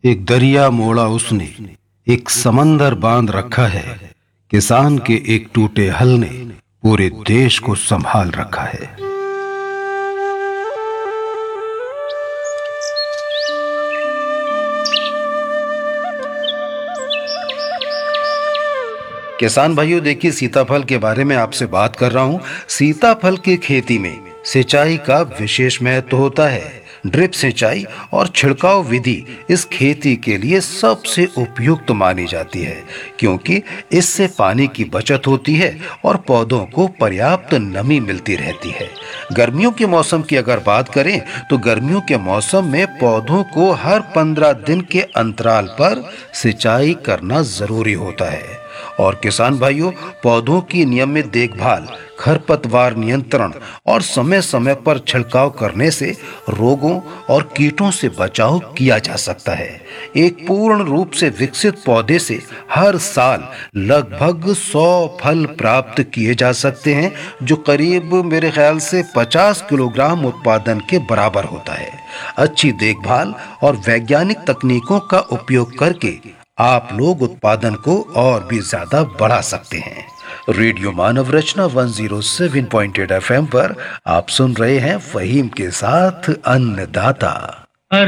एक दरिया मोड़ा उसने, एक समंदर बांध रखा है। किसान के एक टूटे हल ने पूरे देश को संभाल रखा है। किसान भाइयों, देखिए, सीताफल के बारे में आपसे बात कर रहा हूं। सीताफल की खेती में सिंचाई का विशेष महत्व होता है। ड्रिप सिंचाई और छिड़काव विधि इस खेती के लिए सबसे उपयुक्त मानी जाती है, क्योंकि इससे पानी की बचत होती है और पौधों को पर्याप्त नमी मिलती रहती है। गर्मियों के मौसम की अगर बात करें तो गर्मियों के मौसम में पौधों को हर 15 दिन के अंतराल पर सिंचाई करना जरूरी होता है। और किसान भाइयों, पौधों की नियमित देखभाल, खरपतवार नियंत्रण और समय समय पर छिड़काव करने से रोगों और कीटों से बचाव किया जा सकता है। एक पूर्ण रूप से विकसित पौधे से हर साल लगभग 100 फल प्राप्त किए जा सकते हैं, जो करीब मेरे ख्याल से 50 किलोग्राम उत्पादन के बराबर होता है। अच्छी देखभाल और वैज्ञानिक तकनीकों का उपयोग करके आप लोग उत्पादन को और भी ज्यादा बढ़ा सकते हैं। रेडियो मानव रचना 107.8 FM पर आप सुन रहे हैं फहीम के साथ अन्नदाता।